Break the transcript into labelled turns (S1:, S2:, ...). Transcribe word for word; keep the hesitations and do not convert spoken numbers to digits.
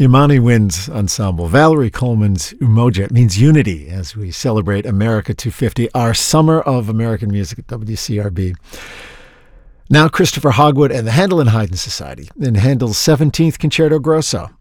S1: Imani Wind's ensemble, Valerie Coleman's Umoja. It means unity as we celebrate America two fifty, our Summer of American Music at W C R B. Now Christopher Hogwood and the Handel and Haydn Society in Handel's seventeenth Concerto Grosso.